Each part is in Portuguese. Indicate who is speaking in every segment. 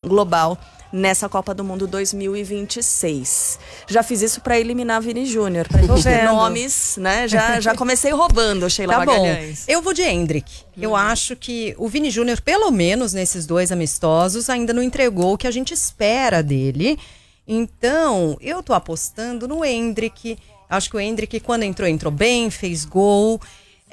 Speaker 1: global nessa Copa do Mundo 2026. Já fiz isso para eliminar Vini Júnior, para gente ter nomes, né? Já comecei roubando, Sheila Magalhães.
Speaker 2: Bom, eu vou de Endrick. Eu acho que o Vini Júnior, pelo menos nesses 2 amistosos, ainda não entregou o que a gente espera dele. Então, eu tô apostando no Endrick. Acho que o Endrick, quando entrou bem, fez gol.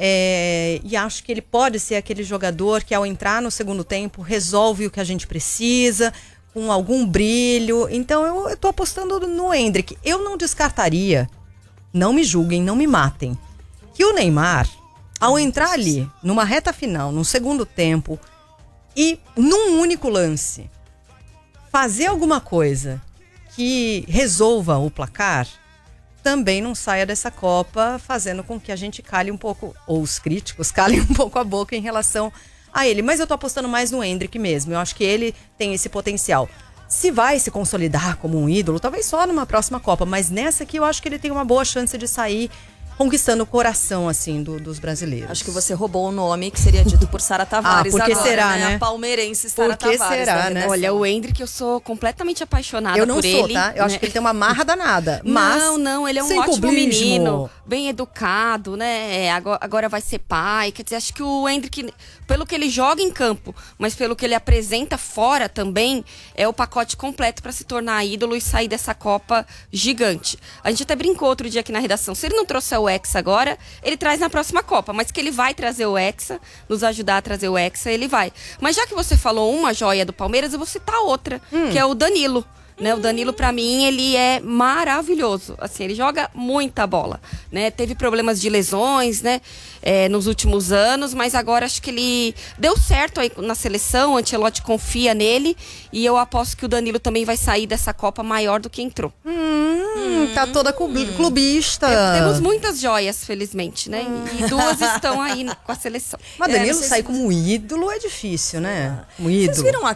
Speaker 2: E acho que ele pode ser aquele jogador que, ao entrar no segundo tempo, resolve o que a gente precisa, com algum brilho. Então eu tô apostando no Endrick. Eu não descartaria, não me julguem, não me matem, que o Neymar, ao entrar ali, numa reta final, num segundo tempo, e num único lance, fazer alguma coisa que resolva o placar, também não saia dessa Copa fazendo com que a gente cale um pouco, ou os críticos calem um pouco a boca em relação a ele. Mas eu tô apostando mais no Endrick mesmo. Eu acho que ele tem esse potencial. Se vai se consolidar como um ídolo, talvez só numa próxima Copa. Mas nessa aqui eu acho que ele tem uma boa chance de sair conquistando o coração, assim, dos brasileiros.
Speaker 1: Acho que você roubou o nome que seria dito por Sara Tavares.
Speaker 2: Porque
Speaker 1: agora,
Speaker 2: será, né?
Speaker 1: A palmeirense Sara Tavares.
Speaker 2: Porque será, né?
Speaker 3: Olha, o Endrick, eu sou completamente apaixonada por ele.
Speaker 2: Eu não sou, tá? Eu acho que ele tem uma marra danada. Mas
Speaker 3: não, ele é um ótimo menino, bem educado, né? Agora vai ser pai. Quer dizer, acho que o Endrick, pelo que ele joga em campo, mas pelo que ele apresenta fora também, é o pacote completo para se tornar ídolo e sair dessa Copa gigante. A gente até brincou outro dia aqui na redação. Se ele não trouxer o Hexa agora, ele traz na próxima Copa. Mas que ele vai trazer o Hexa, nos ajudar a trazer o Hexa, ele vai. Mas já que você falou uma joia do Palmeiras, eu vou citar outra, que é o Danilo. Né, o Danilo, pra mim, ele é maravilhoso. Assim, ele joga muita bola, né? Teve problemas de lesões, né? Nos últimos anos, mas agora acho que ele deu certo aí na seleção. O Ancelotti confia nele e eu aposto que o Danilo também vai sair dessa Copa maior do que entrou.
Speaker 2: Tá toda clubista.
Speaker 3: Temos muitas joias, felizmente, né? E 2 estão aí com a seleção.
Speaker 2: Mas Danilo sair como ídolo é difícil, né? Como ídolo.
Speaker 1: Vocês viram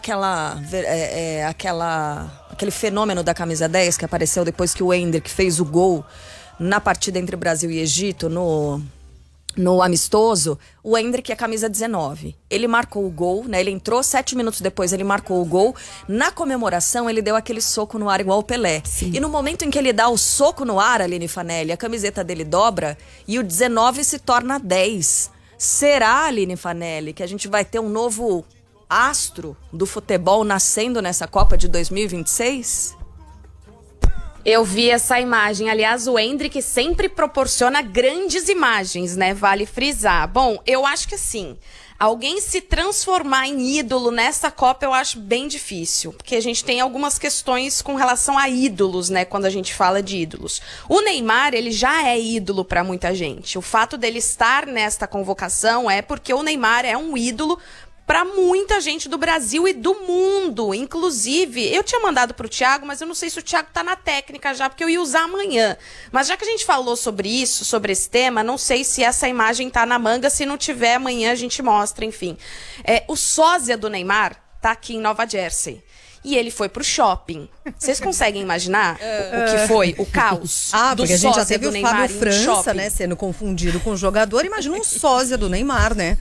Speaker 1: aquele fenômeno da camisa 10 que apareceu depois que o Endrick fez o gol na partida entre Brasil e Egito, no amistoso? O Endrick é camisa 19. Ele marcou o gol, né? Ele entrou 7 minutos depois, ele marcou o gol. Na comemoração, ele deu aquele soco no ar igual o Pelé. Sim. E no momento em que ele dá o soco no ar, Aline Fanelli, a camiseta dele dobra e o 19 se torna 10. Será, Aline Fanelli, que a gente vai ter um novo astro do futebol nascendo nessa Copa de 2026?
Speaker 4: Eu vi essa imagem. Aliás, o Endrick sempre proporciona grandes imagens, né? Vale frisar. Bom, eu acho que assim, alguém se transformar em ídolo nessa Copa eu acho bem difícil. Porque a gente tem algumas questões com relação a ídolos, né? Quando a gente fala de ídolos. O Neymar, ele já é ídolo para muita gente. O fato dele estar nesta convocação é porque o Neymar é um ídolo para muita gente do Brasil e do mundo. Inclusive, eu tinha mandado pro Thiago, mas eu não sei se o Thiago tá na técnica já, porque eu ia usar amanhã. Mas já que a gente falou sobre isso, sobre esse tema, não sei se essa imagem tá na manga. Se não tiver, amanhã a gente mostra, enfim. O sósia do Neymar tá aqui em Nova Jersey. E ele foi pro shopping. Vocês conseguem imaginar o que foi o caos?
Speaker 2: Porque a gente já teve o Fábio França, né, sendo confundido com o jogador. Imagina um sósia do Neymar, né?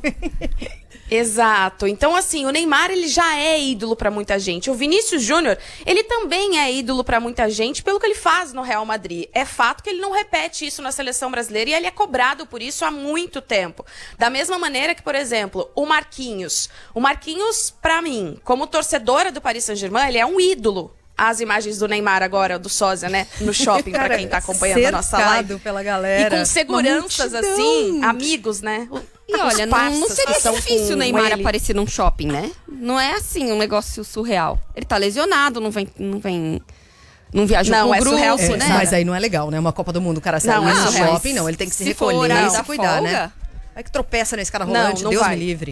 Speaker 4: Exato. Então, assim, o Neymar, ele já é ídolo pra muita gente. O Vinícius Júnior, ele também é ídolo pra muita gente pelo que ele faz no Real Madrid. É fato que ele não repete isso na seleção brasileira e ele é cobrado por isso há muito tempo. Da mesma maneira que, por exemplo, o Marquinhos. O Marquinhos, pra mim, como torcedora do Paris Saint-Germain, ele é um ídolo. As imagens do Neymar agora, do sósia, né? No shopping, pra quem tá acompanhando a nossa live.
Speaker 2: Pela galera.
Speaker 4: E com seguranças, assim, amigos, né?
Speaker 3: E olha, não seria difícil o Neymar aparecer num shopping, né? Não é assim um negócio surreal. Ele tá lesionado, não viajou com o grupo, né?
Speaker 2: Mas aí não é legal, né? Uma Copa do Mundo, o cara sai no shopping, não. Ele tem que se recolher e se cuidar, né? É que tropeça na escada rolante, Deus me livre.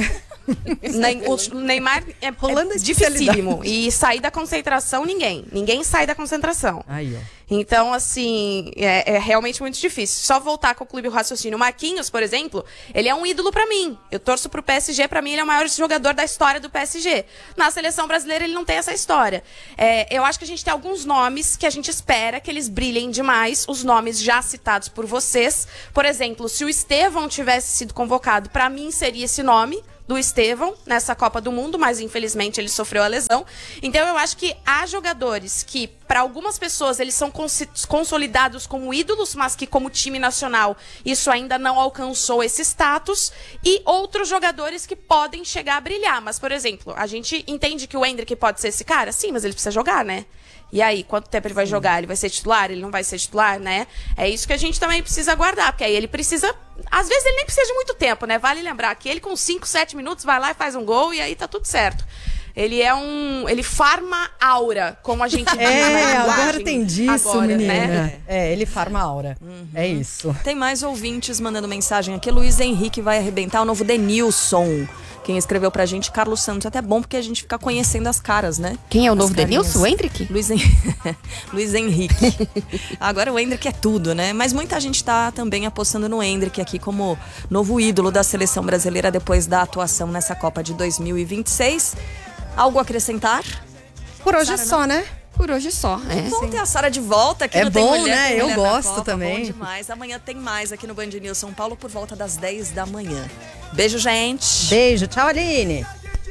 Speaker 4: O Neymar é dificílimo. E sair da concentração, ninguém sai da concentração.
Speaker 2: Aí, ó.
Speaker 4: Então, assim, é realmente muito difícil. Só voltar com o clube o raciocínio. O Marquinhos, por exemplo, ele é um ídolo pra mim. Eu torço pro PSG, pra mim ele é o maior jogador da história do PSG. Na seleção brasileira ele não tem essa história. Eu acho que a gente tem alguns nomes que a gente espera que eles brilhem demais. Os nomes já citados por vocês. Por exemplo, se o Estevão tivesse sido convocado, pra mim seria esse nome. do Estevão nessa Copa do Mundo, mas infelizmente ele sofreu a lesão. Então eu acho que há jogadores que, para algumas pessoas, eles são consolidados como ídolos, mas que como time nacional isso ainda não alcançou esse status, e outros jogadores que podem chegar a brilhar. Mas, por exemplo, a gente entende que o Endrick pode ser esse cara? Sim, mas ele precisa jogar, né? E aí, quanto tempo ele vai jogar? Ele vai ser titular? Ele não vai ser titular, né? É isso que a gente também precisa aguardar, porque aí ele precisa... Às vezes ele nem precisa de muito tempo, né? Vale lembrar que ele com 5, 7 minutos vai lá e faz um gol e aí tá tudo certo. Ele ele farma aura, como a gente diz na
Speaker 2: agora tem disso,
Speaker 4: agora,
Speaker 2: menina.
Speaker 4: Né?
Speaker 2: Ele farma aura. É isso.
Speaker 1: Tem mais ouvintes mandando mensagem aqui. Luiz Henrique vai arrebentar, o novo Denilson. Quem escreveu pra gente, Carlos Santos. É até bom porque a gente fica conhecendo as caras, né?
Speaker 3: Quem é o novo Denilson? O Endrick?
Speaker 1: Luiz Henrique. Agora o Endrick é tudo, né? Mas muita gente tá também apostando no Endrick aqui como novo ídolo da seleção brasileira depois da atuação nessa Copa de 2026. Algo a acrescentar?
Speaker 2: Por hoje
Speaker 1: Sara,
Speaker 2: só, né?
Speaker 3: Por hoje só.
Speaker 1: Bom ter a Sara de volta aqui.
Speaker 2: É
Speaker 1: no Tem
Speaker 2: bom,
Speaker 1: Mulher,
Speaker 2: né?
Speaker 1: Tem
Speaker 2: Eu
Speaker 1: Mulher na
Speaker 2: gosto
Speaker 1: Copa,
Speaker 2: também.
Speaker 1: Bom demais. Amanhã tem mais aqui no Band News São Paulo por volta das 10 da manhã. Beijo, gente.
Speaker 2: Beijo. Tchau, Aline.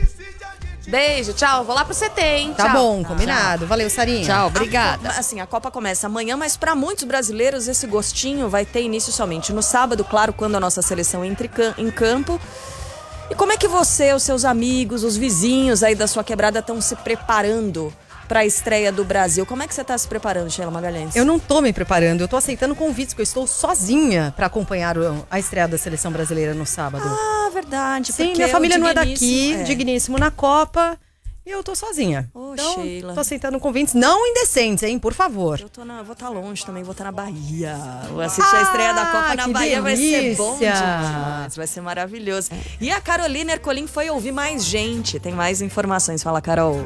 Speaker 4: Beijo, tchau. Vou lá pro CT, hein?
Speaker 2: Tá
Speaker 4: Tchau.
Speaker 2: bom, combinado. Valeu, Sarinha.
Speaker 3: Tchau, obrigada.
Speaker 1: Assim, a Copa começa amanhã, mas para muitos brasileiros esse gostinho vai ter início somente no sábado, claro, quando a nossa seleção entra em campo. E como é que você, os seus amigos, os vizinhos aí da sua quebrada estão se preparando para a estreia do Brasil? Como é que você está se preparando, Sheila Magalhães?
Speaker 2: Eu não tô me preparando, eu tô aceitando convites, porque eu estou sozinha para acompanhar a estreia da seleção brasileira no sábado.
Speaker 1: Ah, verdade.
Speaker 2: Sim,
Speaker 1: porque
Speaker 2: minha família
Speaker 1: o
Speaker 2: não é daqui,
Speaker 1: digníssimo-
Speaker 2: digníssimo na Copa, e eu tô sozinha.
Speaker 1: Ô,
Speaker 2: então,
Speaker 1: Sheila.
Speaker 2: tô aceitando convites não indecentes, hein, por favor.
Speaker 1: Vou estar longe também, vou estar na Bahia. Vou assistir a estreia da Copa na
Speaker 2: que
Speaker 1: Bahia, vai ser bom
Speaker 2: delícia.
Speaker 1: demais, vai ser maravilhoso. E a Carolina Ercolim foi ouvir mais gente, tem mais informações. Fala, Carol.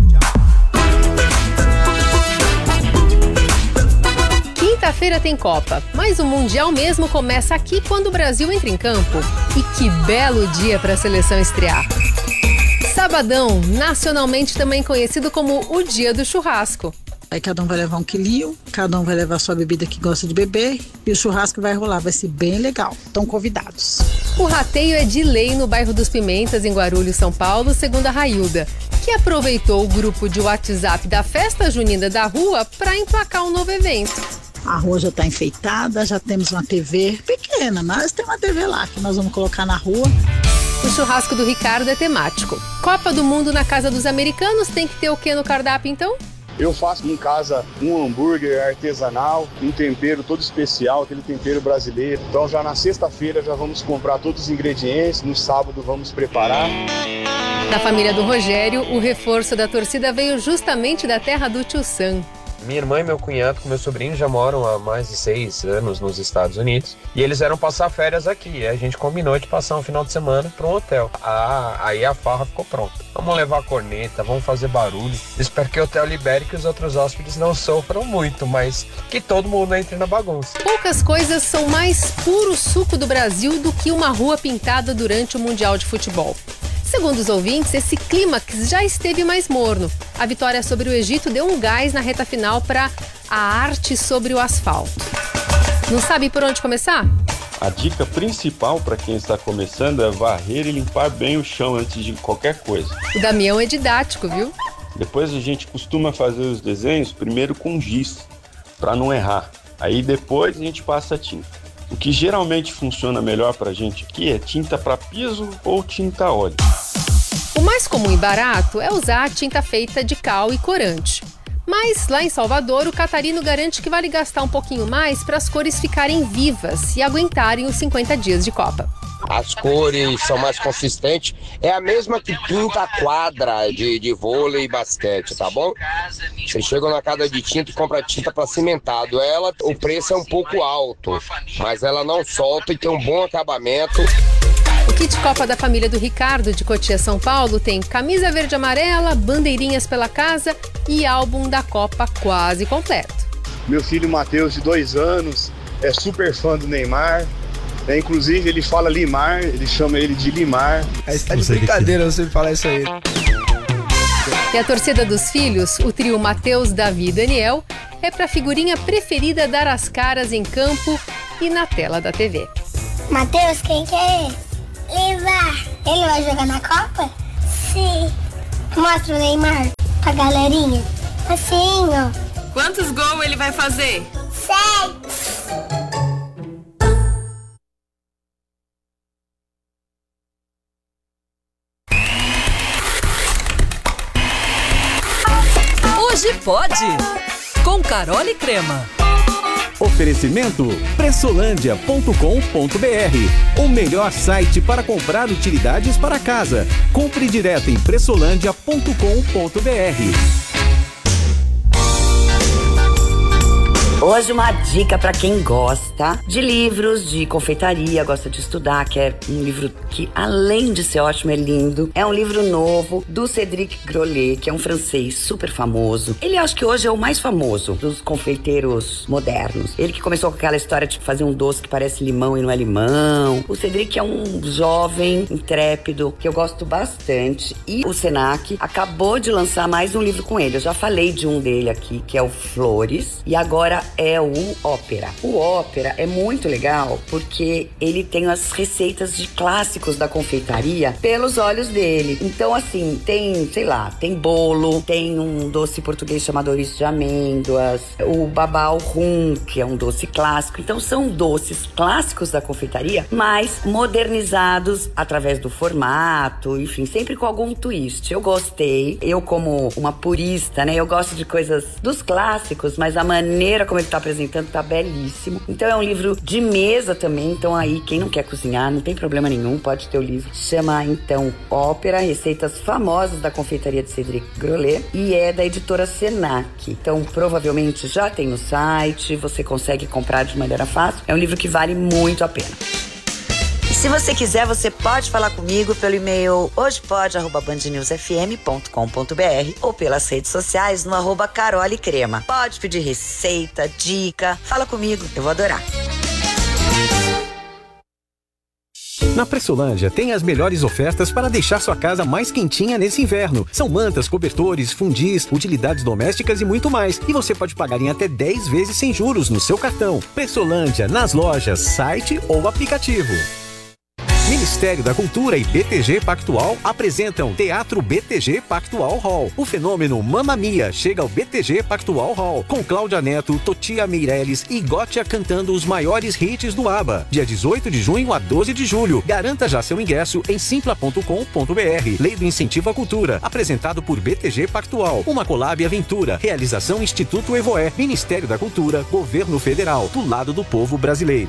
Speaker 5: Quinta-feira tem Copa, mas o Mundial mesmo começa aqui quando o Brasil entra em campo. E que belo dia para a seleção estrear. Sabadão, nacionalmente também conhecido como o Dia do Churrasco.
Speaker 6: Aí cada um vai levar 1 quilinho, cada um vai levar sua bebida que gosta de beber e o churrasco vai rolar, vai ser bem legal. Estão convidados.
Speaker 5: O rateio é de lei no bairro dos Pimentas, em Guarulhos, São Paulo, segundo a Railda, que aproveitou o grupo de WhatsApp da Festa Junina da Rua para emplacar um novo evento.
Speaker 6: A rua já está enfeitada, já temos uma TV pequena, mas tem uma TV lá que nós vamos colocar na rua.
Speaker 5: O churrasco do Ricardo é temático. Copa do Mundo na casa dos americanos, tem que ter o que no cardápio então?
Speaker 7: Eu faço em casa um hambúrguer artesanal, um tempero todo especial, aquele tempero brasileiro. Então já na sexta-feira já vamos comprar todos os ingredientes, no sábado vamos preparar.
Speaker 5: Na família do Rogério, o reforço da torcida veio justamente da terra do Tio Sam.
Speaker 8: Minha irmã e meu cunhado com meu sobrinho já moram há mais de 6 anos nos Estados Unidos e eles eram passar férias aqui. E a gente combinou de passar um final de semana para um hotel. Aí a farra ficou pronta. Vamos levar corneta, vamos fazer barulho. Espero que o hotel libere que os outros hóspedes não sofram muito, mas que todo mundo entre na bagunça.
Speaker 5: Poucas coisas são mais puro suco do Brasil do que uma rua pintada durante o Mundial de Futebol. Segundo os ouvintes, esse clímax já esteve mais morno. A vitória sobre o Egito deu um gás na reta final para a arte sobre o asfalto. Não sabe por onde começar?
Speaker 9: A dica principal para quem está começando é varrer e limpar bem o chão antes de qualquer coisa.
Speaker 5: O Damião é didático, viu?
Speaker 9: Depois a gente costuma fazer os desenhos primeiro com giz, para não errar. Aí depois a gente passa a tinta. O que geralmente funciona melhor para a gente aqui é tinta para piso ou tinta a óleo.
Speaker 5: O mais comum e barato é usar a tinta feita de cal e corante. Mas lá em Salvador, o Catarino garante que vale gastar um pouquinho mais para as cores ficarem vivas e aguentarem os 50 dias de Copa.
Speaker 10: As cores são mais consistentes, é a mesma que pinta a quadra de vôlei e basquete, tá bom? Vocês chegam na casa de tinta e compram tinta para cimentado. O preço é um pouco alto, mas ela não solta e tem um bom acabamento.
Speaker 5: O kit Copa da família do Ricardo, de Cotia, São Paulo, tem camisa verde e amarela, bandeirinhas pela casa e álbum da Copa quase completo.
Speaker 7: Meu filho Matheus, de 2 anos, é super fã do Neymar. Inclusive ele fala Limar, ele chama ele de Limar.
Speaker 11: Aí você tá de brincadeira você falar isso aí.
Speaker 5: E a torcida dos filhos, o trio Matheus, Davi e Daniel, é pra figurinha preferida dar as caras em campo e na tela da TV.
Speaker 12: Matheus, quem que é esse? Levar. Ele vai jogar na Copa? Sim. Mostra o Neymar pra galerinha. Assim, ó.
Speaker 4: Quantos gols ele vai fazer?
Speaker 12: 6.
Speaker 13: Hoje pode, com Carol e Crema.
Speaker 14: Oferecimento pressolândia.com.br, o melhor site para comprar utilidades para casa. Compre direto em pressolândia.com.br.
Speaker 15: Hoje uma dica para quem gosta de livros, de confeitaria, gosta de estudar, que é um livro que, além de ser ótimo, é lindo. É um livro novo do Cédric Grolet, que é um francês super famoso. Ele acho que hoje é o mais famoso dos confeiteiros modernos. Ele que começou com aquela história de fazer um doce que parece limão e não é limão. O Cédric é um jovem intrépido que eu gosto bastante. E o Senac acabou de lançar mais um livro com ele. Eu já falei de um dele aqui, que é o Flores. E agora é o Ópera. O Ópera é muito legal porque ele tem as receitas de clássicos da confeitaria pelos olhos dele. Então, assim, tem, sei lá, tem bolo, tem um doce português chamado ouriço de amêndoas, o babau rum, que é um doce clássico. Então, são doces clássicos da confeitaria, mas modernizados através do formato, enfim, sempre com algum twist. Eu gostei. Eu, como uma purista, né, eu gosto de coisas dos clássicos, mas a maneira como ele tá apresentando tá belíssimo. Então é um livro de mesa também, então aí quem não quer cozinhar, não tem problema nenhum, pode ter o livro. Chama então Ópera, receitas famosas da confeitaria de Cédric Grolet, e é da editora Senac. Então provavelmente já tem no site, você consegue comprar de maneira fácil. É um livro que vale muito a pena.
Speaker 16: E se você quiser, você pode falar comigo pelo e-mail hojepode@bandnewsfm.com.br ou pelas redes sociais no @carolecrema. Pode pedir receita, dica, fala comigo, eu vou adorar.
Speaker 14: Na Pressolândia tem as melhores ofertas para deixar sua casa mais quentinha nesse inverno. São mantas, cobertores, fundis, utilidades domésticas e muito mais. E você pode pagar em até 10 vezes sem juros no seu cartão. Pressolândia, nas lojas, site ou aplicativo. Ministério da Cultura e BTG Pactual apresentam Teatro BTG Pactual Hall. O fenômeno Mamma Mia chega ao BTG Pactual Hall, com Cláudia Neto, Totia Meirelles e Gótia cantando os maiores hits do ABBA. Dia 18 de junho a 12 de julho. Garanta já seu ingresso em simpla.com.br. Lei do Incentivo à Cultura. Apresentado por BTG Pactual. Uma collab aventura. Realização Instituto Evoé. Ministério da Cultura. Governo Federal. Do lado do povo brasileiro.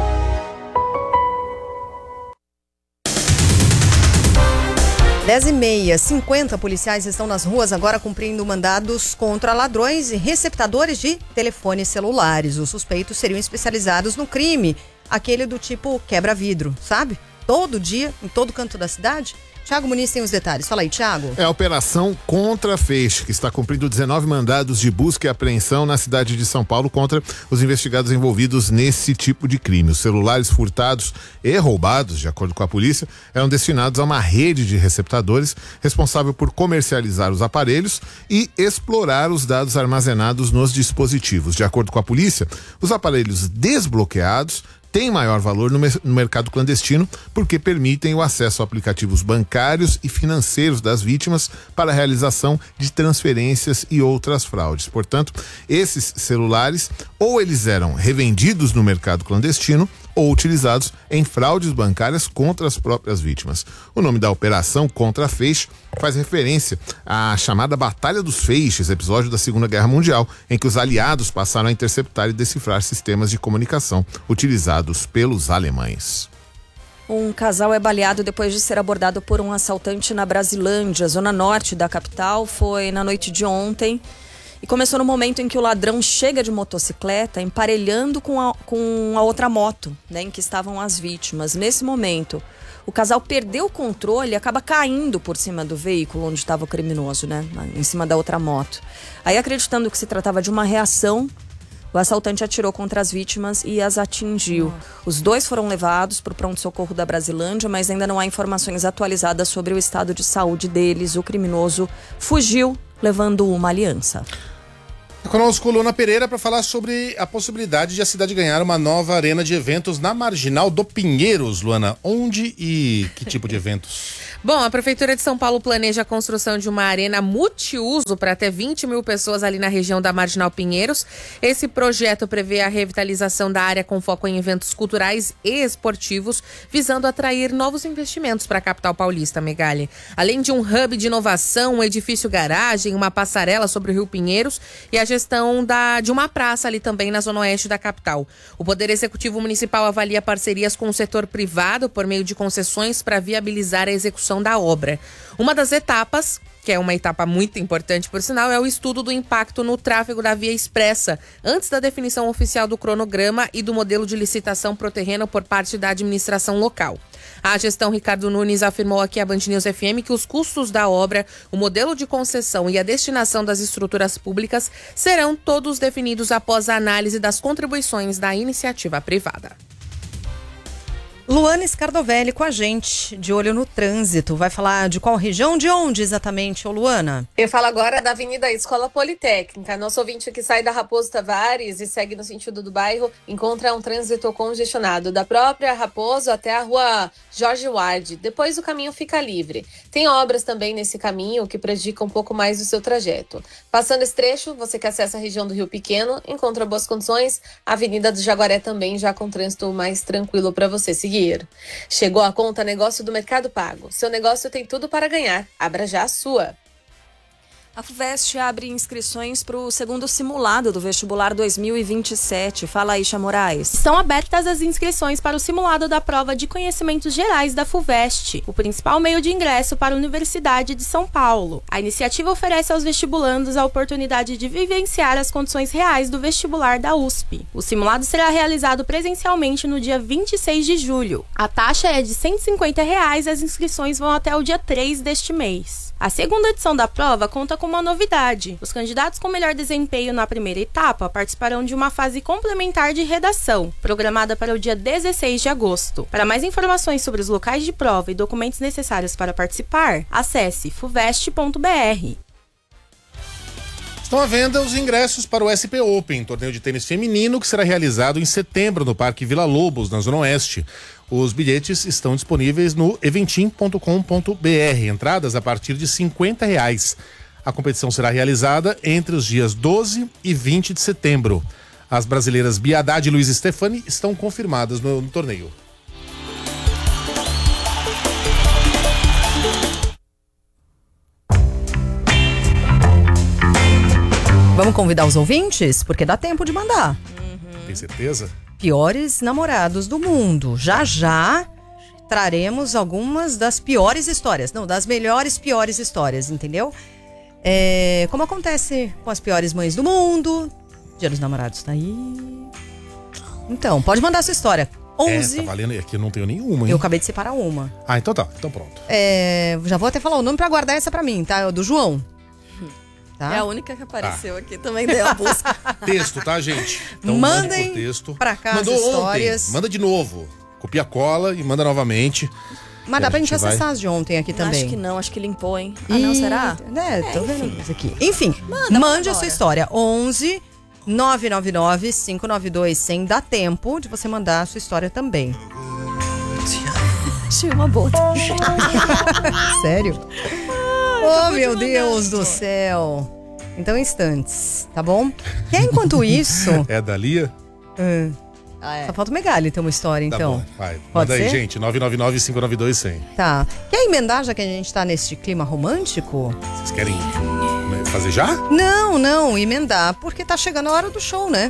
Speaker 2: 10h30, 50 policiais estão nas ruas agora cumprindo mandados contra ladrões e receptadores de telefones celulares. Os suspeitos seriam especializados no crime, aquele do tipo quebra-vidro, sabe? Todo dia, em todo canto da cidade. Thiago Muniz tem os detalhes. Fala aí, Thiago.
Speaker 17: É a Operação Contra Feixe, que está cumprindo 19 mandados de busca e apreensão na cidade de São Paulo contra os investigados envolvidos nesse tipo de crime. Os celulares furtados e roubados, de acordo com a polícia, eram destinados a uma rede de receptadores responsável por comercializar os aparelhos e explorar os dados armazenados nos dispositivos. De acordo com a polícia, os aparelhos desbloqueados tem maior valor no mercado clandestino porque permitem o acesso a aplicativos bancários e financeiros das vítimas para a realização de transferências e outras fraudes. Portanto, esses celulares ou eles eram revendidos no mercado clandestino ou utilizados em fraudes bancárias contra as próprias vítimas. O nome da Operação Contra Feixe faz referência à chamada Batalha dos Feixes, episódio da Segunda Guerra Mundial, em que os aliados passaram a interceptar e decifrar sistemas de comunicação utilizados pelos alemães.
Speaker 1: Um casal é baleado depois de ser abordado por um assaltante na Brasilândia, zona norte da capital. Foi na noite de ontem. E começou no momento em que o ladrão chega de motocicleta emparelhando com a outra moto, né, em que estavam as vítimas. Nesse momento, o casal perdeu o controle e acaba caindo por cima do veículo onde estava o criminoso, né, em cima da outra moto. Aí, acreditando que se tratava de uma reação, o assaltante atirou contra as vítimas e as atingiu. Os dois foram levados para o pronto-socorro da Brasilândia, mas ainda não há informações atualizadas sobre o estado de saúde deles. O criminoso fugiu, levando uma aliança.
Speaker 18: conosco Luana Pereira para falar sobre a possibilidade de a cidade ganhar uma nova arena de eventos na Marginal do Pinheiros. Luana, onde e que tipo de eventos?
Speaker 19: Bom, a Prefeitura de São Paulo planeja a construção de uma arena multiuso para até 20 mil pessoas ali na região da Marginal Pinheiros. Esse projeto prevê a revitalização da área com foco em eventos culturais e esportivos, visando atrair novos investimentos para a capital paulista, Megali. Além de um hub de inovação, um edifício garagem, uma passarela sobre o Rio Pinheiros e a gestão de uma praça ali também na zona oeste da capital. O Poder Executivo Municipal avalia parcerias com o setor privado por meio de concessões para viabilizar a execução da obra. Uma das etapas, que é uma etapa muito importante por sinal, é o estudo do impacto no tráfego da via expressa, antes da definição oficial do cronograma e do modelo de licitação pro terreno por parte da administração local. A gestão Ricardo Nunes afirmou aqui à Band News FM que os custos da obra, o modelo de concessão e a destinação das estruturas públicas serão todos definidos após a análise das contribuições da iniciativa privada.
Speaker 2: Luana Scardovelli com a gente, de olho no trânsito. Vai falar de qual região, de onde exatamente, ô Luana?
Speaker 5: Eu falo agora da Avenida Escola Politécnica. Nosso ouvinte que sai da Raposo Tavares e segue no sentido do bairro encontra um trânsito congestionado da própria Raposo até a rua Jorge Ward. Depois o caminho fica livre. Tem obras também nesse caminho que prejudicam um pouco mais o seu trajeto. Passando esse trecho, você que acessa a região do Rio Pequeno encontra boas condições. A Avenida do Jaguaré também já com trânsito mais tranquilo para você seguir. Chegou a conta Negócio do Mercado Pago. Seu negócio tem tudo para ganhar. Abra já a sua.
Speaker 1: A FUVEST abre inscrições para o segundo simulado do vestibular 2027. Fala aí, Xa Moraes.
Speaker 20: Estão abertas as inscrições para o simulado da prova de conhecimentos gerais da FUVEST, o principal meio de ingresso para a Universidade de São Paulo. A iniciativa oferece aos vestibulandos a oportunidade de vivenciar as condições reais do vestibular da USP. O simulado será realizado presencialmente no dia 26 de julho. A taxa é de R$ 150 e as inscrições vão até o dia 3 deste mês. A segunda edição da prova conta com uma novidade. Os candidatos com melhor desempenho na primeira etapa participarão de uma fase complementar de redação, programada para o dia 16 de agosto. Para mais informações sobre os locais de prova e documentos necessários para participar, acesse fuvest.br.
Speaker 18: Estão à venda os ingressos para o SP Open, torneio de tênis feminino que será realizado em setembro no Parque Vila Lobos, na Zona Oeste. Os bilhetes estão disponíveis no eventim.com.br, entradas a partir de R$ 50. A competição será realizada entre os dias 12 e 20 de setembro. As brasileiras Bia Haddad e Luiz Stefani estão confirmadas no torneio.
Speaker 2: Vamos convidar os ouvintes? Porque dá tempo de mandar.
Speaker 18: Tem certeza?
Speaker 2: Piores namorados do mundo. Já já traremos algumas das piores histórias. Não, das melhores piores histórias, entendeu? Como acontece com as piores mães do mundo. Dia dos Namorados tá aí. Então, pode mandar a sua história. 11.
Speaker 18: Tá valendo. Aqui eu não tenho nenhuma, hein?
Speaker 2: Eu acabei de separar uma.
Speaker 18: Ah, então tá. Então pronto.
Speaker 2: Já vou até falar o nome pra guardar essa pra mim, tá? É o do João. Tá?
Speaker 1: É a única que apareceu aqui, também deu a busca.
Speaker 18: Texto, tá, gente? Então,
Speaker 2: mandem
Speaker 18: por texto.
Speaker 2: pra cá
Speaker 18: Mandou
Speaker 2: as histórias.
Speaker 18: Ontem, manda de novo. Copia a cola e manda novamente.
Speaker 2: Mas dá pra gente acessar as de ontem aqui também.
Speaker 1: Acho que não, acho que limpou, hein? Ah, não, será?
Speaker 2: Tô vendo isso aqui. Enfim, mande a sua história. 11 999 592 100. Dá tempo de você mandar a sua história também.
Speaker 1: Achei uma boa.
Speaker 2: Sério? Oh, meu Deus do céu. Então, instantes, tá bom? Quer enquanto isso...
Speaker 18: É da Lia?
Speaker 2: Só falta o Megali ter uma história, então.
Speaker 18: Tá bom, vai.
Speaker 2: Pode
Speaker 18: Manda
Speaker 2: ser?
Speaker 18: aí, gente. 999-592-100.
Speaker 2: Tá. Quer emendar, já que a gente tá nesse clima romântico?
Speaker 18: Vocês querem fazer já?
Speaker 2: Não, emendar, porque tá chegando a hora do show, né?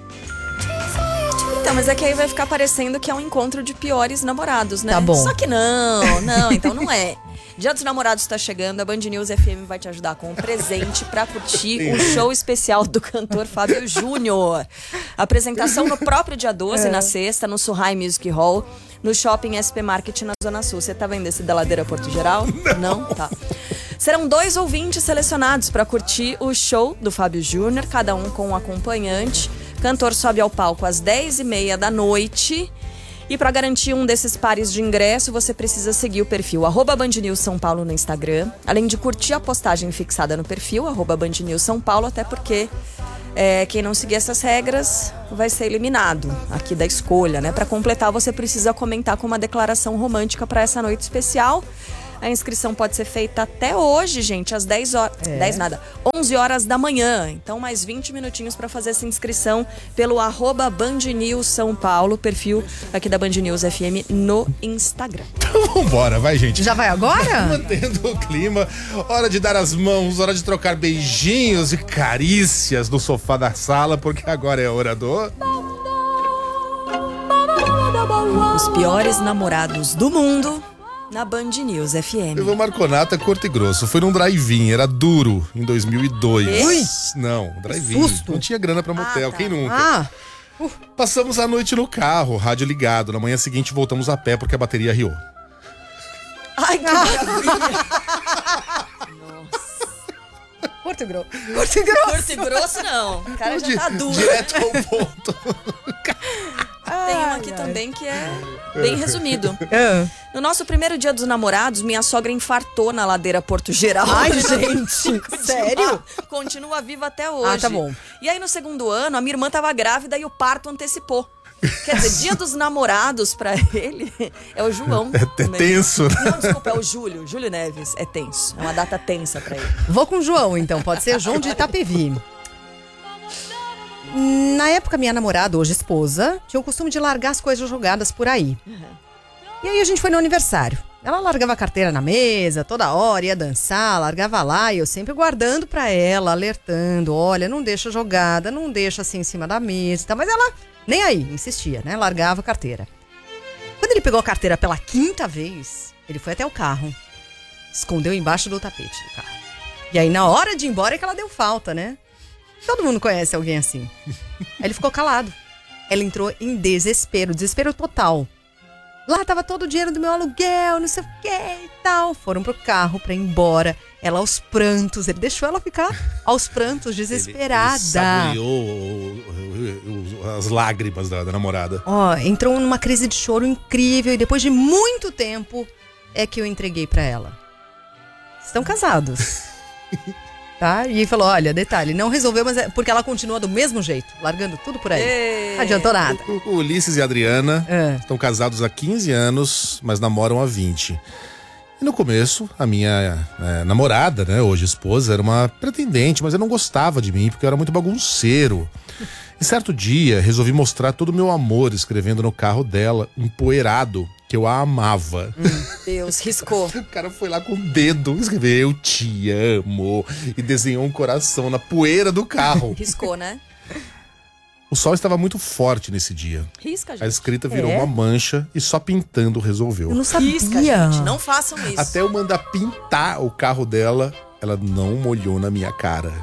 Speaker 1: Então, mas é que aí vai ficar parecendo que é um encontro de piores namorados, né?
Speaker 2: Tá bom.
Speaker 1: Só que não, então não é. Dia dos Namorados tá chegando, a Band News FM vai te ajudar com um presente pra curtir o show especial do cantor Fábio Júnior. Apresentação no próprio dia 12, na sexta, no Surrai Music Hall, no Shopping SP Market na Zona Sul. Você tá vendo esse da Ladeira Porto Geral? Não? Tá. Serão 2 ouvintes selecionados pra curtir o show do Fábio Júnior, cada um com um acompanhante. O cantor sobe ao palco às 10h30 da noite. E para garantir um desses pares de ingresso, você precisa seguir o perfil @BandNewsSãoPaulo no Instagram, além de curtir a postagem fixada no perfil @BandNewsSãoPaulo, até porque Quem não seguir essas regras vai ser eliminado aqui da escolha, né? Para completar, você precisa comentar com uma declaração romântica para essa noite especial. A inscrição pode ser feita até hoje, gente, às 11 horas da manhã. Então, mais 20 minutinhos para fazer essa inscrição pelo @Band News São Paulo, perfil aqui da Band News FM no Instagram.
Speaker 18: Então vambora, vai, gente.
Speaker 2: Já vai agora?
Speaker 18: Mantendo o clima, hora de dar as mãos, hora de trocar beijinhos e carícias no sofá da sala, porque agora é hora do...
Speaker 1: Os piores namorados do mundo na Band News FM.
Speaker 18: Levou Marconata Curto e Grosso. Foi num drive-in, era duro, em 2002.
Speaker 2: Ui!
Speaker 18: Não, drive-in. Não tinha grana pra motel, quem nunca? Passamos a noite no carro, rádio ligado. Na manhã seguinte voltamos a pé porque a bateria riou.
Speaker 1: Ai, que maravilha!
Speaker 2: Curto e grosso.
Speaker 1: Curto e grosso não. O cara já tá duro.
Speaker 18: Direto ao ponto.
Speaker 1: Tem um aqui também que é bem resumido. No nosso primeiro dia dos namorados, minha sogra infartou na ladeira Porto Geral.
Speaker 2: Ai, gente, sério?
Speaker 1: Continua viva até hoje.
Speaker 2: Tá bom.
Speaker 1: E aí, no segundo ano, a minha irmã tava grávida e o parto antecipou. Quer dizer, dia dos namorados pra ele é o João.
Speaker 18: É tenso.
Speaker 1: Não, desculpa, é o Júlio Neves. É tenso. É uma data tensa pra ele.
Speaker 2: Vou com o João, então. Pode ser João de Itapevi. Na época, minha namorada, hoje esposa, tinha o costume de largar as coisas jogadas por aí. E aí a gente foi no aniversário. Ela largava a carteira na mesa, toda hora, ia dançar, largava lá, e eu sempre guardando pra ela, alertando, olha, não deixa jogada, não deixa assim em cima da mesa e tal. Mas ela nem aí, insistia, né? Largava a carteira. Quando ele pegou a carteira pela 5ª vez, ele foi até o carro, escondeu embaixo do tapete do carro. E aí, na hora de ir embora, é que ela deu falta, né? Todo mundo conhece alguém assim. Aí ele ficou calado. Ela entrou em desespero total. Lá tava todo o dinheiro do meu aluguel, não sei o que e tal. Foram pro carro pra ir embora. Ela aos prantos, ele deixou ela ficar aos prantos, desesperada.
Speaker 18: Ele saboreou as lágrimas da namorada.
Speaker 2: Entrou numa crise de choro incrível e depois de muito tempo é que eu entreguei pra ela. Estão casados. Tá? E ele falou, olha, detalhe, não resolveu, mas porque ela continua do mesmo jeito, largando tudo por aí. Não adiantou nada.
Speaker 18: O Ulisses e a Adriana estão casados há 15 anos, mas namoram há 20. E no começo, a minha namorada, né, hoje esposa, era uma pretendente, mas ela não gostava de mim porque eu era muito bagunceiro. E certo dia, resolvi mostrar todo o meu amor escrevendo no carro dela, empoeirado, que eu a amava.
Speaker 1: Deus, riscou.
Speaker 18: O cara foi lá com o dedo, escreveu eu te amo e desenhou um coração na poeira do carro.
Speaker 1: Riscou, né?
Speaker 18: O sol estava muito forte nesse dia.
Speaker 1: Risca, gente.
Speaker 18: A escrita virou uma mancha e só pintando resolveu.
Speaker 2: Eu não sabia.
Speaker 1: Risca, gente. Não façam isso.
Speaker 18: Até eu mandar pintar o carro dela, ela não molhou na minha cara.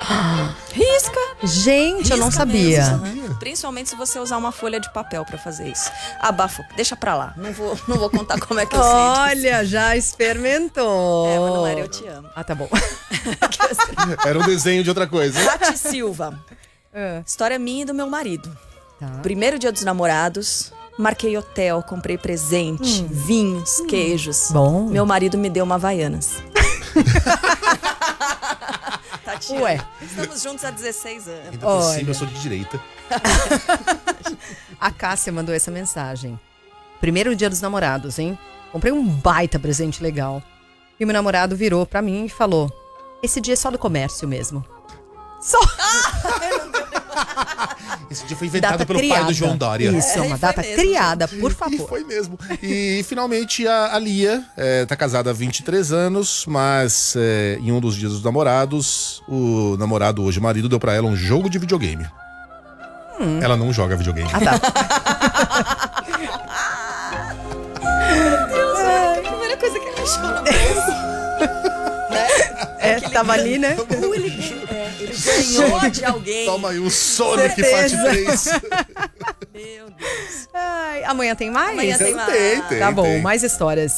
Speaker 1: Risca.
Speaker 2: Gente,
Speaker 1: Risca,
Speaker 2: eu não sabia.
Speaker 1: Mesmo. Principalmente se você usar uma folha de papel pra fazer isso. Abafa, deixa pra lá. Não vou contar como é que eu sei.
Speaker 2: Olha, já experimentou.
Speaker 1: Mas não era eu te amo.
Speaker 2: Tá bom.
Speaker 18: Era um desenho de outra coisa.
Speaker 1: Tati Silva. História minha e do meu marido. Primeiro dia dos namorados, marquei hotel, comprei presente, vinhos, queijos.
Speaker 2: Bom.
Speaker 1: Meu marido me deu uma Havaianas. Tatiana,
Speaker 2: ué.
Speaker 1: Estamos juntos há 16 anos.
Speaker 18: Ainda por cima, eu sou de direita.
Speaker 2: A Cássia mandou essa mensagem. Primeiro dia dos namorados, hein? Comprei um baita presente legal. E meu namorado virou pra mim e falou: esse dia é só do comércio mesmo. Só.
Speaker 18: Esse dia foi inventado pelo pai do João Dória.
Speaker 2: Isso, uma data mesmo, criada, por favor.
Speaker 18: E foi mesmo. E finalmente a Lia tá casada há 23 anos, mas em um dos dias dos namorados, o namorado, hoje marido, deu pra ela um jogo de videogame. Ela não joga videogame.
Speaker 2: Ah, tá.
Speaker 1: Meu Deus, a primeira coisa que ele achou no bolso.
Speaker 2: Tava ali, né?
Speaker 1: Ele ganhou de alguém.
Speaker 18: Toma aí o Sonic Parte 3.
Speaker 1: Meu Deus.
Speaker 2: Ai, amanhã tem mais?
Speaker 1: Amanhã tem mais.
Speaker 18: Tem,
Speaker 2: tá bom,
Speaker 18: tem.
Speaker 2: mais histórias.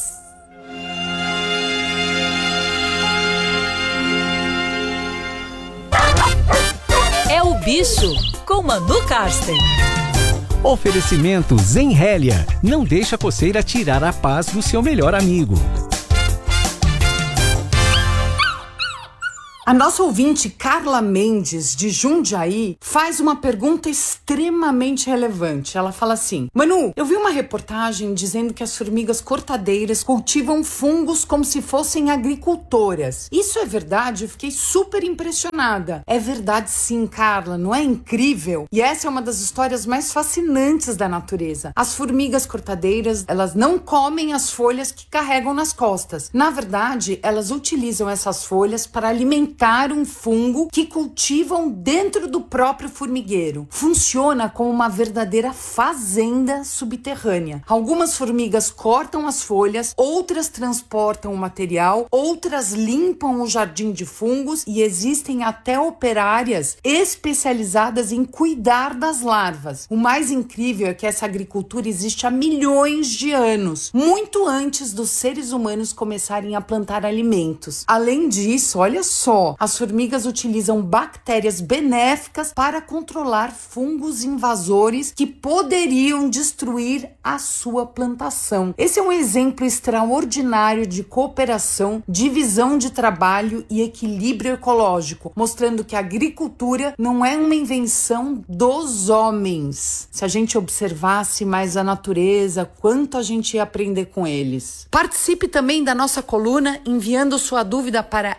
Speaker 13: É o Bicho, com Manu Karsten.
Speaker 14: Oferecimento Zenrélia. Não deixa a coceira tirar a paz do seu melhor amigo.
Speaker 21: A nossa ouvinte Carla Mendes, de Jundiaí, faz uma pergunta extremamente relevante. Ela fala assim: Manu, eu vi uma reportagem dizendo que as formigas cortadeiras cultivam fungos como se fossem agricultoras. Isso é verdade? Eu fiquei super impressionada. É verdade sim, Carla, não é incrível? E essa é uma das histórias mais fascinantes da natureza. As formigas cortadeiras, elas não comem as folhas que carregam nas costas. Na verdade, elas utilizam essas folhas para alimentar um fungo que cultivam dentro do próprio formigueiro. Funciona como uma verdadeira fazenda subterrânea. Algumas formigas cortam as folhas, outras transportam o material, outras limpam o jardim de fungos e existem até operárias especializadas em cuidar das larvas. O mais incrível é que essa agricultura existe há milhões de anos, muito antes dos seres humanos começarem a plantar alimentos. Além disso, olha só, as formigas utilizam bactérias benéficas para controlar fungos invasores que poderiam destruir a sua plantação. Esse é um exemplo extraordinário de cooperação, divisão de trabalho e equilíbrio ecológico, mostrando que a agricultura não é uma invenção dos homens. Se a gente observasse mais a natureza, quanto a gente ia aprender com eles. Participe também da nossa coluna enviando sua dúvida para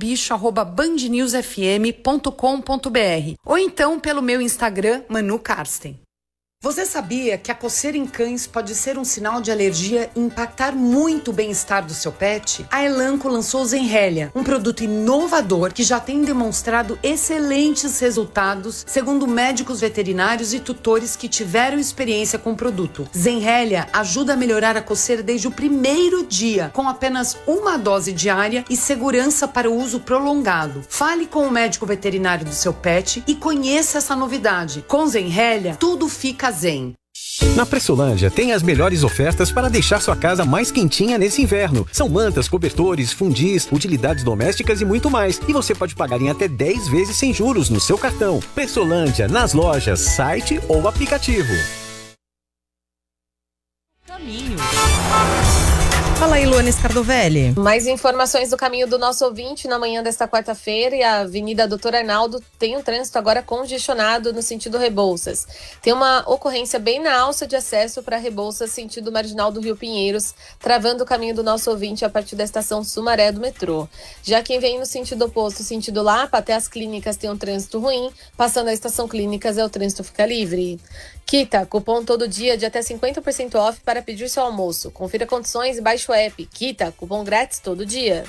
Speaker 21: elbicho@bandnewsfm.com.br ou então pelo meu Instagram, Manu Karsten. Você sabia que a coceira em cães pode ser um sinal de alergia e impactar muito o bem-estar do seu pet? A Elanco lançou o Zenrelia, um produto inovador que já tem demonstrado excelentes resultados, segundo médicos veterinários e tutores que tiveram experiência com o produto. Zenrelia ajuda a melhorar a coceira desde o primeiro dia, com apenas uma dose diária e segurança para o uso prolongado. Fale com o médico veterinário do seu pet e conheça essa novidade. Com Zenrelia, tudo fica zen.
Speaker 14: Na Pressolândia tem as melhores ofertas para deixar sua casa mais quentinha nesse inverno. São mantas, cobertores, fundis, utilidades domésticas e muito mais. E você pode pagar em até 10 vezes sem juros no seu cartão. Pressolândia, nas lojas, site ou aplicativo.
Speaker 13: Caminho.
Speaker 2: Fala aí, Luana Scardovelli.
Speaker 22: Mais informações do caminho do nosso ouvinte na manhã desta quarta-feira. E a Avenida Doutor Arnaldo tem um trânsito agora congestionado no sentido Rebouças. Tem uma ocorrência bem na alça de acesso para Rebouças, sentido Marginal do Rio Pinheiros, travando o caminho do nosso ouvinte a partir da estação Sumaré do metrô. Já quem vem no sentido oposto, sentido Lapa, até as clínicas tem um trânsito ruim. Passando a estação Clínicas, o trânsito fica livre. Kita, cupom todo dia de até 50% off para pedir seu almoço. Confira condições e baixe o app. Kita, cupom grátis todo dia.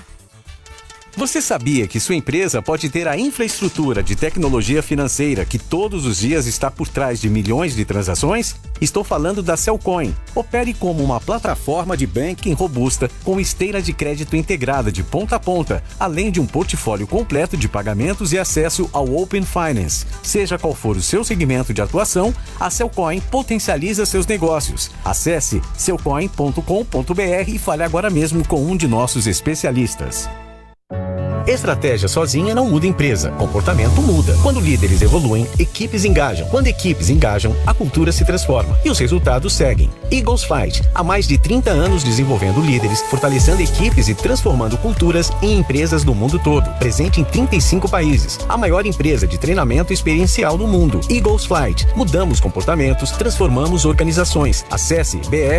Speaker 14: Você sabia que sua empresa pode ter a infraestrutura de tecnologia financeira que todos os dias está por trás de milhões de transações? Estou falando da Cellcoin. Opere como uma plataforma de banking robusta com esteira de crédito integrada de ponta a ponta, além de um portfólio completo de pagamentos e acesso ao Open Finance. Seja qual for o seu segmento de atuação, a Cellcoin potencializa seus negócios. Acesse cellcoin.com.br e fale agora mesmo com um de nossos especialistas. Estratégia sozinha não muda empresa, comportamento muda. Quando líderes evoluem, equipes engajam. Quando equipes engajam, a cultura se transforma e os resultados seguem. Eagles Fight, há mais de 30 anos desenvolvendo líderes, fortalecendo equipes e transformando culturas em empresas do mundo todo. Presente em 35 países, a maior empresa de treinamento experiencial do mundo. Eagles Flight, mudamos comportamentos, transformamos organizações. Acesse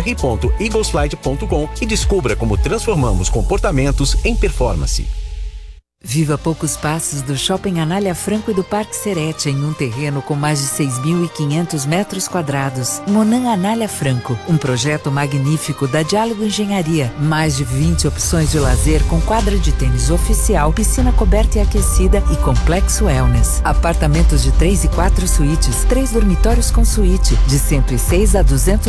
Speaker 14: br.eaglesflight.com e descubra como transformamos comportamentos em performance.
Speaker 23: Viva poucos passos do Shopping Anália Franco e do Parque Serete em um terreno com mais de 6.500 metros quadrados. Monan Anália Franco, um projeto magnífico da Diálogo Engenharia. Mais de 20 opções de lazer com quadra de tênis oficial, piscina coberta e aquecida e complexo wellness. Apartamentos de 3 e 4 suítes, 3 dormitórios com suíte, de 106 a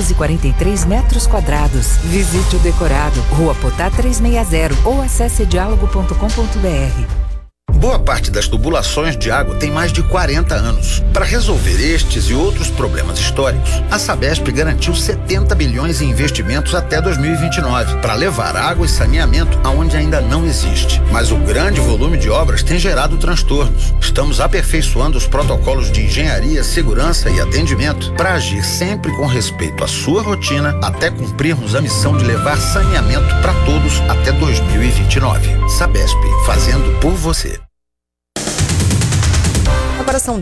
Speaker 23: 243 metros quadrados. Visite o decorado, Rua Potá 360 ou acesse diálogo.com.br.
Speaker 24: Boa parte das tubulações de água tem mais de 40 anos. Para resolver estes e outros problemas históricos, a Sabesp garantiu 70 bilhões em investimentos até 2029 para levar água e saneamento aonde ainda não existe. Mas o grande volume de obras tem gerado transtornos. Estamos aperfeiçoando os protocolos de engenharia, segurança e atendimento para agir sempre com respeito à sua rotina até cumprirmos a missão de levar saneamento para todos até 2029. Sabesp, fazendo por você.
Speaker 2: Agora são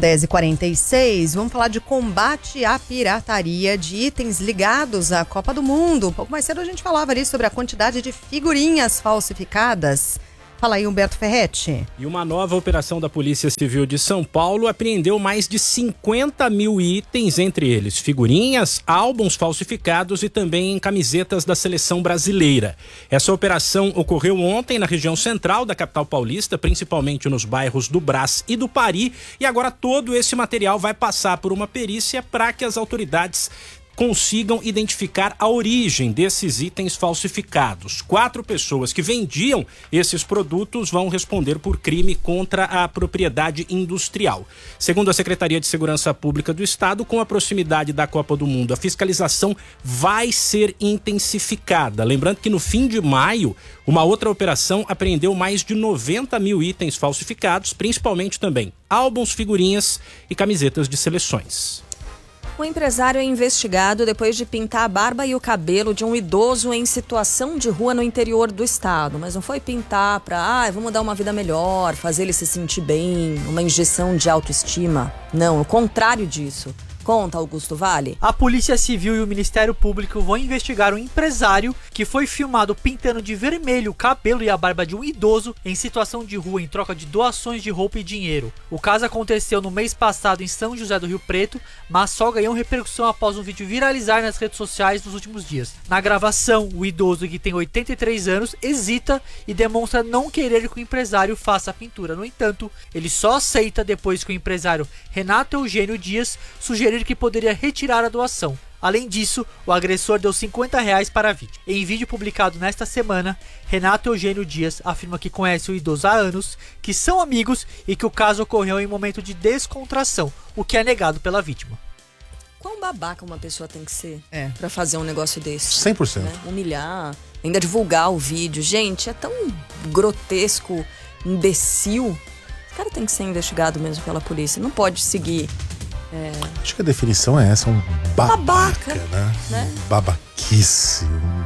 Speaker 2: 10h46, vamos falar de combate à pirataria de itens ligados à Copa do Mundo. Um pouco mais cedo a gente falava ali sobre a quantidade de figurinhas falsificadas. Fala aí, Humberto Ferretti.
Speaker 3: E uma nova operação da Polícia Civil de São Paulo apreendeu mais de 50 mil itens, entre eles figurinhas, álbuns falsificados e também camisetas da seleção brasileira. Essa operação ocorreu ontem na região central da capital paulista, principalmente nos bairros do Brás e do Pari, e agora todo esse material vai passar por uma perícia para que as autoridades consigam identificar a origem desses itens falsificados. 4 pessoas que vendiam esses produtos vão responder por crime contra a propriedade industrial. Segundo a Secretaria de Segurança Pública do Estado, com a proximidade da Copa do Mundo, a fiscalização vai ser intensificada. Lembrando que no fim de maio, uma outra operação apreendeu mais de 90 mil itens falsificados, principalmente também álbuns, figurinhas e camisetas de seleções.
Speaker 1: O empresário é investigado depois de pintar a barba e o cabelo de um idoso em situação de rua no interior do estado. Mas não foi pintar para, vamos dar uma vida melhor, fazer ele se sentir bem, uma injeção de autoestima. Não, o contrário disso. Conta, Augusto Vale.
Speaker 6: A Polícia Civil e o Ministério Público vão investigar um empresário que foi filmado pintando de vermelho o cabelo e a barba de um idoso em situação de rua em troca de doações de roupa e dinheiro. O caso aconteceu no mês passado em São José do Rio Preto, mas só ganhou repercussão após um vídeo viralizar nas redes sociais nos últimos dias. Na gravação, o idoso, que tem 83 anos, hesita e demonstra não querer que o empresário faça a pintura. No entanto, ele só aceita depois que o empresário Renato Eugênio Dias sugeriu que poderia retirar a doação. Além disso, o agressor deu R$50 para a vítima. Em vídeo publicado nesta semana, Renato Eugênio Dias afirma que conhece o idoso há anos, que são amigos e que o caso ocorreu em momento de descontração, o que é negado pela vítima.
Speaker 1: Quão babaca uma pessoa tem que ser pra fazer um negócio desse?
Speaker 18: 100%.
Speaker 1: Né? Humilhar, ainda divulgar o vídeo. Gente, é tão grotesco, imbecil. Esse cara tem que ser investigado mesmo pela polícia. Não pode seguir...
Speaker 18: Acho que a definição é essa, um babaca, né? Babaquice.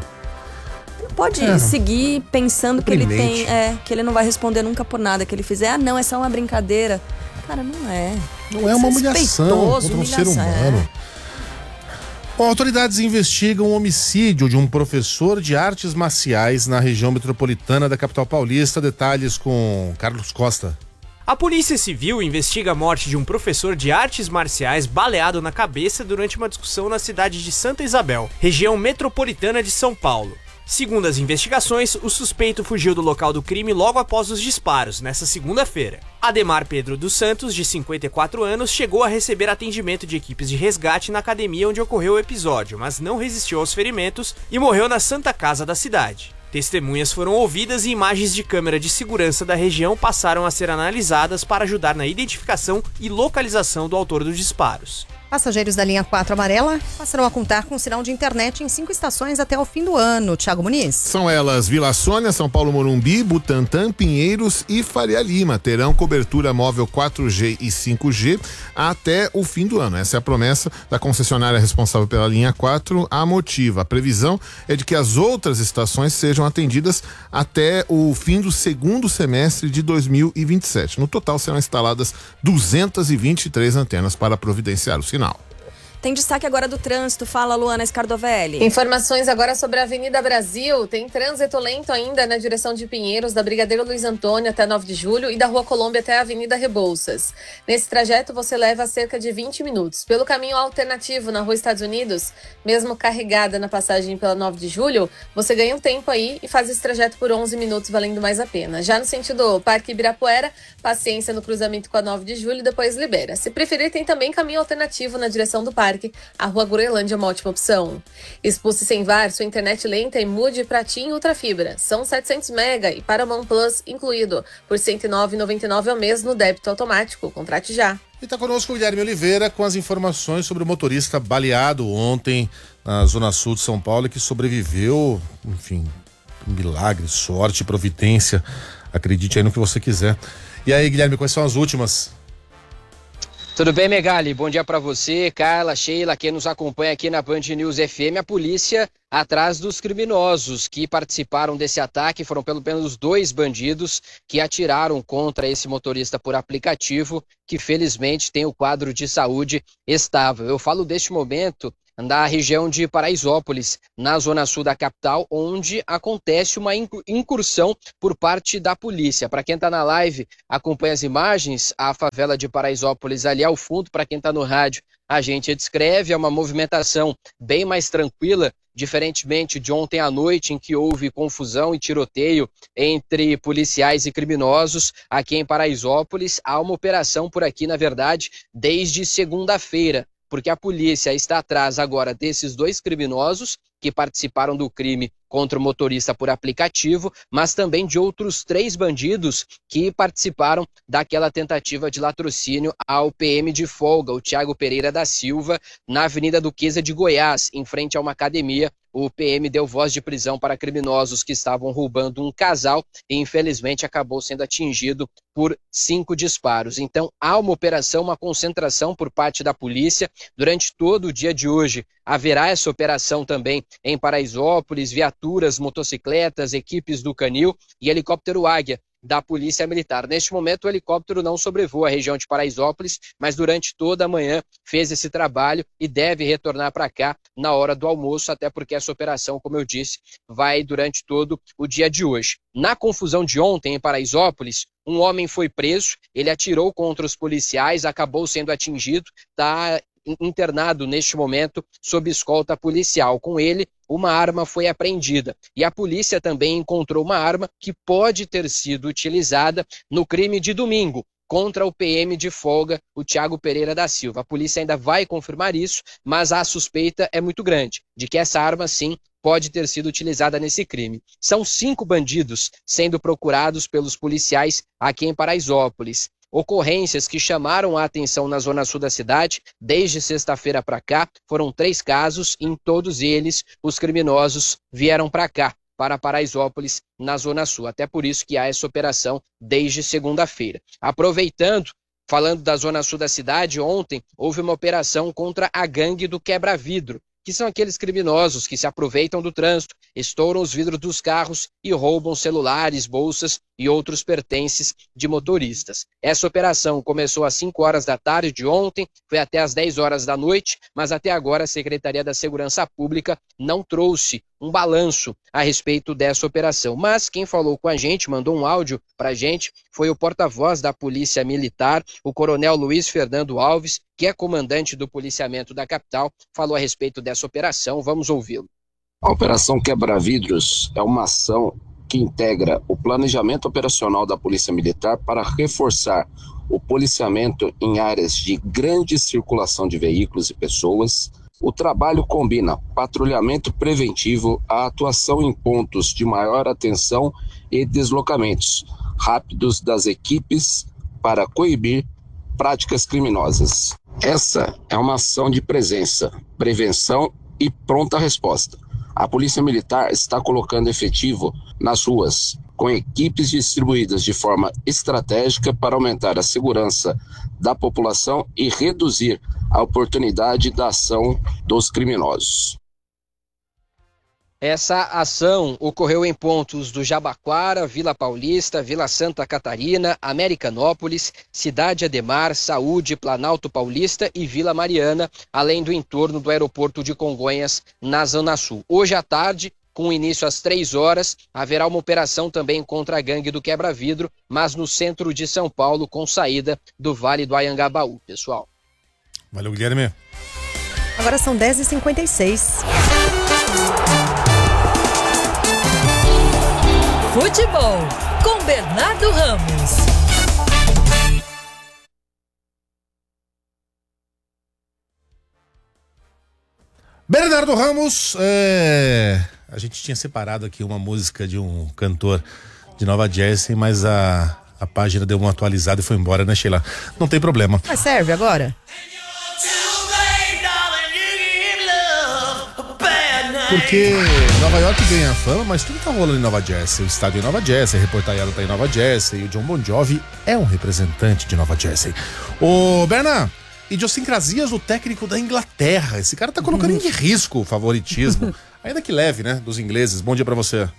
Speaker 1: Não pode seguir pensando que ele tem, que ele não vai responder nunca por nada que ele fizer. Não, é só uma brincadeira. Cara, não é.
Speaker 18: Não é uma humilhação contra um ser humano. Bom, autoridades investigam o homicídio de um professor de artes marciais na região metropolitana da capital paulista. Detalhes com Carlos Costa.
Speaker 8: A Polícia Civil investiga a morte de um professor de artes marciais baleado na cabeça durante uma discussão na cidade de Santa Isabel, região metropolitana de São Paulo. Segundo as investigações, o suspeito fugiu do local do crime logo após os disparos, nesta segunda-feira. Ademar Pedro dos Santos, de 54 anos, chegou a receber atendimento de equipes de resgate na academia onde ocorreu o episódio, mas não resistiu aos ferimentos e morreu na Santa Casa da cidade. Testemunhas foram ouvidas e imagens de câmera de segurança da região passaram a ser analisadas para ajudar na identificação e localização do autor dos disparos.
Speaker 2: Passageiros da linha 4 amarela passarão a contar com sinal de internet em 5 estações até o fim do ano. Thiago Muniz.
Speaker 17: São elas Vila Sônia, São Paulo Morumbi, Butantã, Pinheiros e Faria Lima. Terão cobertura móvel 4G e 5G até o fim do ano. Essa é a promessa da concessionária responsável pela linha 4, a Motiva. A previsão é de que as outras estações sejam atendidas até o fim do segundo semestre de 2027. No total serão instaladas 223 antenas para providenciar o sinal.
Speaker 1: Tem destaque agora do trânsito. Fala, Luana Scardovelli.
Speaker 22: Informações agora sobre a Avenida Brasil. Tem trânsito lento ainda na direção de Pinheiros, da Brigadeiro Luiz Antônio até 9 de Julho e da Rua Colômbia até a Avenida Rebouças. Nesse trajeto você leva cerca de 20 minutos. Pelo caminho alternativo na Rua Estados Unidos, mesmo carregada na passagem pela 9 de Julho, você ganha um tempo aí e faz esse trajeto por 11 minutos, valendo mais a pena. Já no sentido Parque Ibirapuera, paciência no cruzamento com a 9 de Julho e depois libera. Se preferir, tem também caminho alternativo na direção do Parque. A Rua Groenlândia é uma ótima opção. Expulse sem VAR, sua internet lenta e mude para TIM Ultra Fibra. São 700 mega e Paramount Plus incluído, por R$ 109,99 ao mês no débito automático. Contrate já.
Speaker 18: E está conosco o Guilherme Oliveira com as informações sobre o motorista baleado ontem na Zona Sul de São Paulo, que sobreviveu, enfim, milagre, sorte, providência. Acredite aí no que você quiser. E aí, Guilherme, quais são as últimas?
Speaker 7: Tudo bem, Megali? Bom dia para você, Carla, Sheila, quem nos acompanha aqui na Band News FM. A polícia atrás dos criminosos que participaram desse ataque. Foram pelo menos 2 bandidos que atiraram contra esse motorista por aplicativo, que felizmente tem o quadro de saúde estável. Eu falo deste momento na região de Paraisópolis, na zona sul da capital, onde acontece uma incursão por parte da polícia. Para quem está na live, acompanha as imagens, a favela de Paraisópolis ali ao fundo. Para quem está no rádio, a gente descreve, é uma movimentação bem mais tranquila, diferentemente de ontem à noite, em que houve confusão e tiroteio entre policiais e criminosos. Aqui em Paraisópolis há uma operação por aqui, na verdade, desde segunda-feira, porque a polícia está atrás agora desses 2 criminosos que participaram do crime contra o motorista por aplicativo, mas também de outros 3 bandidos que participaram daquela tentativa de latrocínio ao PM de folga, o Thiago Pereira da Silva, na Avenida Duquesa de Goiás, em frente a uma academia. O PM deu voz de prisão para criminosos que estavam roubando um casal e, infelizmente, acabou sendo atingido por 5 disparos. Então, há uma operação, uma concentração por parte da polícia. Durante todo o dia de hoje, haverá essa operação também em Paraisópolis, viaturas, motocicletas, equipes do Canil e helicóptero Águia da Polícia Militar. Neste momento, o helicóptero não sobrevoa a região de Paraisópolis, mas durante toda a manhã fez esse trabalho e deve retornar para cá na hora do almoço, até porque essa operação, como eu disse, vai durante todo o dia de hoje. Na confusão de ontem em Paraisópolis, um homem foi preso, ele atirou contra os policiais, acabou sendo atingido, está internado neste momento sob escolta policial. Com ele, uma arma foi apreendida e a polícia também encontrou uma arma que pode ter sido utilizada no crime de domingo contra o PM de folga, o Thiago Pereira da Silva. A polícia ainda vai confirmar isso, mas a suspeita é muito grande de que essa arma, sim, pode ter sido utilizada nesse crime. São 5 bandidos sendo procurados pelos policiais aqui em Paraisópolis. Ocorrências que chamaram a atenção na zona sul da cidade desde sexta-feira para cá. Foram 3 casos e em todos eles os criminosos vieram para cá, para Paraisópolis, na zona sul. Até por isso que há essa operação desde segunda-feira. Aproveitando, falando da zona sul da cidade, ontem houve uma operação contra a gangue do quebra-vidro, que são aqueles criminosos que se aproveitam do trânsito, estouram os vidros dos carros e roubam celulares, bolsas e outros pertences de motoristas. Essa operação começou às 5 horas da tarde de ontem, foi até às 10 horas da noite, mas até agora a Secretaria da Segurança Pública não trouxe um balanço a respeito dessa operação. Mas quem falou com a gente, mandou um áudio para a gente, foi o porta-voz da Polícia Militar, o Coronel Luiz Fernando Alves, que é comandante do policiamento da capital, falou a respeito dessa operação. Vamos ouvi-lo.
Speaker 9: A Operação Quebra-Vidros é uma ação que integra o planejamento operacional da Polícia Militar para reforçar o policiamento em áreas de grande circulação de veículos e pessoas. O trabalho combina patrulhamento preventivo, a atuação em pontos de maior atenção e deslocamentos rápidos das equipes para coibir práticas criminosas. Essa é uma ação de presença, prevenção e pronta resposta. A Polícia Militar está colocando efetivo nas ruas, com equipes distribuídas de forma estratégica para aumentar a segurança da população e reduzir a oportunidade da ação dos criminosos.
Speaker 7: Essa ação ocorreu em pontos do Jabaquara, Vila Paulista, Vila Santa Catarina, Americanópolis, Cidade Ademar, Saúde, Planalto Paulista e Vila Mariana, além do entorno do aeroporto de Congonhas, na Zona Sul. Hoje à tarde, com início às 3 horas, haverá uma operação também contra a gangue do quebra-vidro, mas no centro de São Paulo, com saída do Vale do Anhangabaú, pessoal.
Speaker 18: Valeu, Guilherme.
Speaker 2: Agora são 10h56.
Speaker 13: Futebol com Bernardo Ramos.
Speaker 18: Bernardo Ramos, a gente tinha separado aqui uma música de um cantor de Nova Jersey, mas a página deu uma atualizada e foi embora, né, Sheila? Não tem problema.
Speaker 2: Mas serve agora?
Speaker 18: Porque Nova York ganha fama, mas tudo tá rolando em Nova Jersey. O estádio em Nova Jersey, a reportagem tá em Nova Jersey, e o John Bon Jovi é um representante de Nova Jersey. Ô, Berna, idiosincrasias do técnico da Inglaterra. Esse cara tá colocando em risco o favoritismo. Ainda que leve, né? Dos ingleses. Bom dia pra você.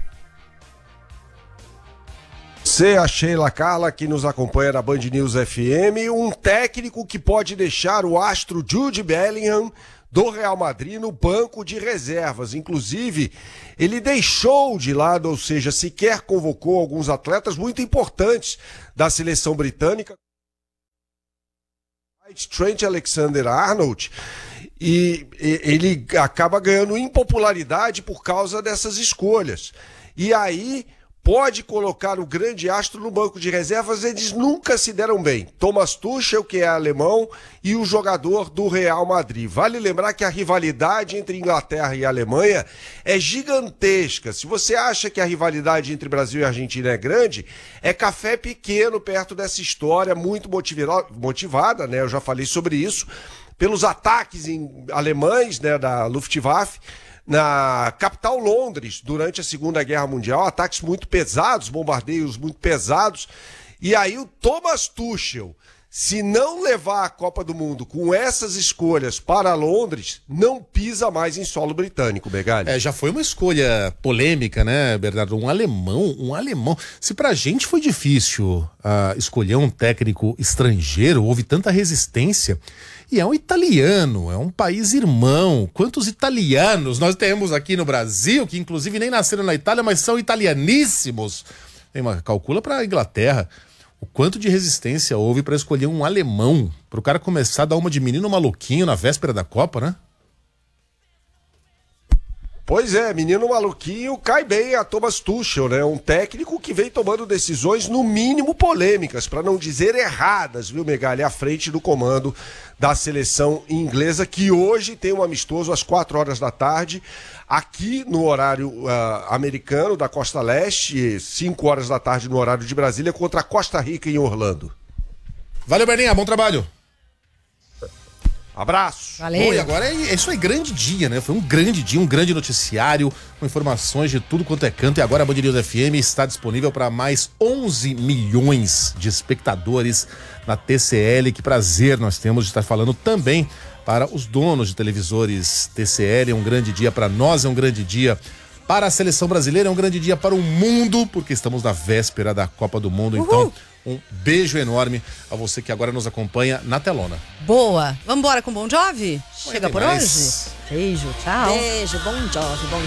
Speaker 4: Você, a Sheila Carla, que nos acompanha na Band News FM, um técnico que pode deixar o astro Jude Bellingham do Real Madrid no banco de reservas. Inclusive, ele deixou de lado, ou seja, sequer convocou alguns atletas muito importantes da seleção britânica. Trent Alexander-Arnold, e ele acaba ganhando impopularidade por causa dessas escolhas. E aí pode colocar o grande astro no banco de reservas, eles nunca se deram bem. Thomas Tuchel, que é alemão, e o jogador do Real Madrid. Vale lembrar que a rivalidade entre Inglaterra e Alemanha é gigantesca. Se você acha que a rivalidade entre Brasil e Argentina é grande, é café pequeno perto dessa história muito motivada, né? Eu já falei sobre isso, pelos ataques alemães, né, da Luftwaffe, na capital Londres, durante a Segunda Guerra Mundial, ataques muito pesados, bombardeios muito pesados. E aí o Thomas Tuchel, se não levar a Copa do Mundo com essas escolhas para Londres, não pisa mais em solo britânico, Megali.
Speaker 18: Já foi uma escolha polêmica, né, Bernardo? Um alemão. Se pra gente foi difícil escolher um técnico estrangeiro, houve tanta resistência. E é um italiano, é um país irmão. Quantos italianos nós temos aqui no Brasil, que inclusive nem nasceram na Itália, mas são italianíssimos. Calcula pra Inglaterra o quanto de resistência houve para escolher um alemão, para o cara começar a dar uma de menino maluquinho na véspera da Copa, né?
Speaker 4: Pois é, menino maluquinho cai bem a Thomas Tuchel, né? Um técnico que vem tomando decisões no mínimo polêmicas, para não dizer erradas, viu, Megali? À frente do comando da seleção inglesa, que hoje tem um amistoso às 4 horas da tarde, aqui no horário americano da Costa Leste, 5 horas da tarde no horário de Brasília, contra a Costa Rica em Orlando.
Speaker 18: Valeu, Berninha, bom trabalho.
Speaker 4: Abraço.
Speaker 18: Valeu. Bom, e agora isso é grande dia, né? Foi um grande dia, um grande noticiário, com informações de tudo quanto é canto. E agora a Band News FM está disponível para mais 11 milhões de espectadores na TCL. Que prazer nós temos de estar falando também para os donos de televisores TCL. É um grande dia para nós, é um grande dia para a seleção brasileira, é um grande dia para o mundo, porque estamos na véspera da Copa do Mundo. Uhul. Então, um beijo enorme a você que agora nos acompanha na telona.
Speaker 2: Boa. Vamos embora com Bon Jovi? Chega por hoje? Beijo, tchau.
Speaker 1: Beijo, Bon Jovi, bom